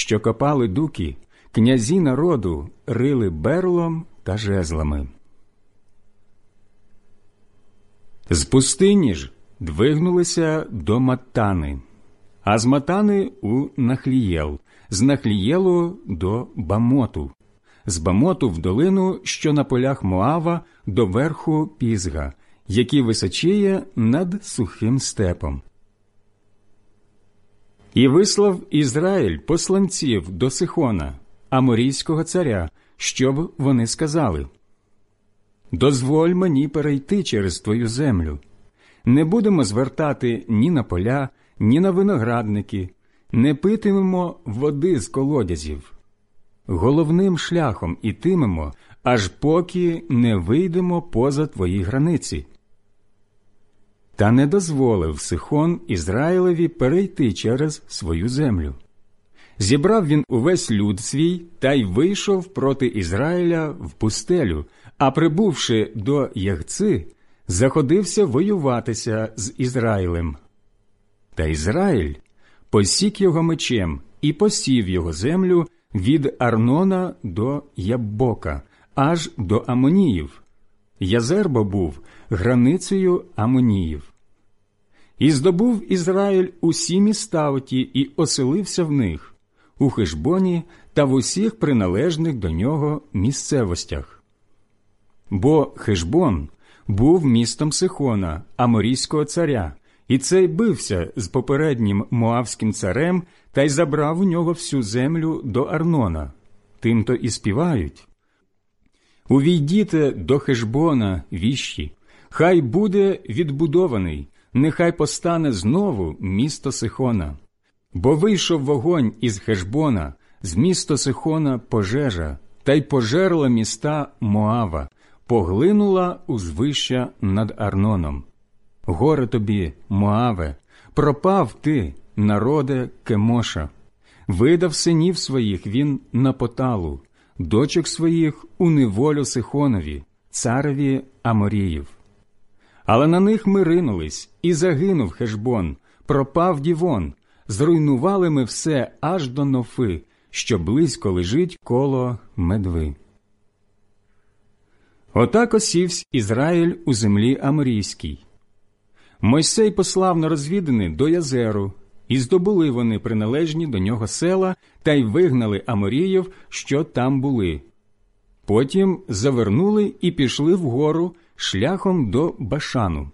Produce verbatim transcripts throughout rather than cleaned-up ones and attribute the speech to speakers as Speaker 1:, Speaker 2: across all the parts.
Speaker 1: що копали дуки, князі народу рили берлом та жезлами. З пустині ж двигнулися до Маттани, а з Маттани у Нахлієл, з Нахлієлу до Бамоту, з Бамоту в долину, що на полях Моава, до верху Пізга, який височіє над сухим степом. І вислав Ізраїль посланців до Сихона, аморійського царя, щоб вони сказали: «Дозволь мені перейти через твою землю. Не будемо звертати ні на поля, ні на виноградники, не питимемо води з колодязів. Головним шляхом ітимемо, аж поки не вийдемо поза твої границі». Та не дозволив Сихон Ізраїлеві перейти через свою землю. Зібрав він увесь люд свій та й вийшов проти Ізраїля в пустелю, а прибувши до Ягци, заходився воюватися з Ізраїлем. Та Ізраїль посік його мечем і посів його землю від Арнона до Яббока, аж до Амоніїв. Язербо був границею Амоніїв. І здобув Ізраїль усі міста оті і оселився в них, у Хешбоні та в усіх приналежних до нього місцевостях. Бо Хешбон був містом Сихона, аморійського царя, і цей бився з попереднім моавським царем та й забрав у нього всю землю до Арнона. Тим-то і співають: «Увійдіте до Хешбона, віщі, хай буде відбудований, нехай постане знову місто Сихона. Бо вийшов вогонь із Хешбона, з міста Сихона пожежа, та й пожерла міста Моава, поглинула узвища над Арноном. Горе тобі, Моаве, пропав ти, народе Кемоша. Видав синів своїх він на поталу, дочок своїх у неволю Сихонові, цареві Аморіїв. Але на них ми ринулись, і загинув Хешбон, пропав Дівон, зруйнували ми все аж до Нофи, що близько лежить коло Медви». Отак осівсь Ізраїль у землі Аморійській. Мойсей послав на розвідини до Язеру, і здобули вони приналежні до нього села та й вигнали Аморіїв, що там були. Потім завернули і пішли вгору шляхом до Башану.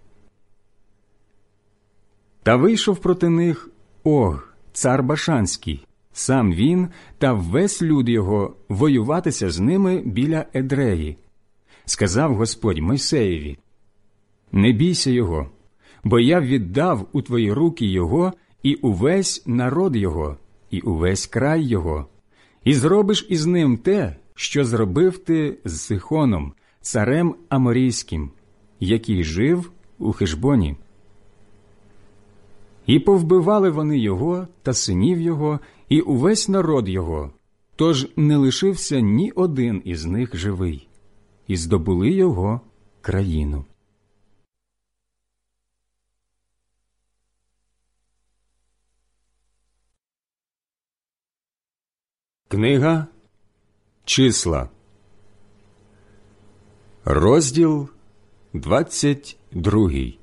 Speaker 1: Та вийшов проти них Ог, цар Башанський, сам він та весь люд його, воюватися з ними біля Едреї. Сказав Господь Мойсеєві: «Не бійся його, бо я віддав у твої руки його і увесь народ його, і увесь край його, і зробиш із ним те, що зробив ти з Сихоном, царем Аморійським, який жив у Хешбоні». І повбивали вони його та синів його, і увесь народ його, тож не лишився ні один із них живий, і здобули його країну. Книга Числа, розділ двадцять другий.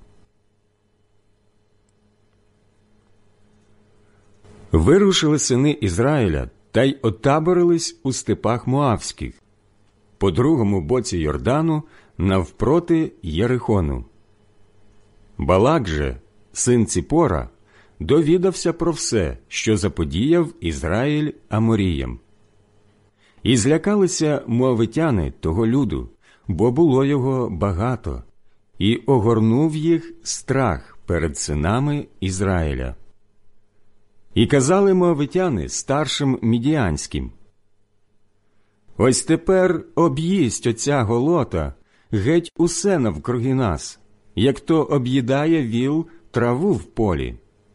Speaker 1: Вирушили сини Ізраїля та й отаборились у степах Моавських, по другому боці Йордану, навпроти Єрихону. Балак же, син Ціпора, довідався про все, що заподіяв Ізраїль Аморіям. І злякалися моавитяни того люду, бо було його багато, і огорнув їх страх перед синами Ізраїля. І казали моавитяни старшим мідіанським: «Ось тепер об'їсть оця голота геть усе навкруги нас, як то об'їдає віл траву в полі».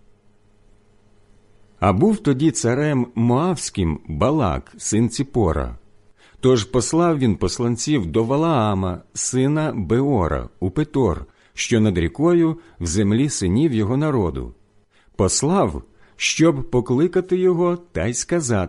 Speaker 1: А був тоді царем Моавським Балак, син Ціпора. Тож послав він посланців до Валаама, сина Беора, у Петор, що над рікою в землі синів його народу. Послав, щоб покликати його та й сказати: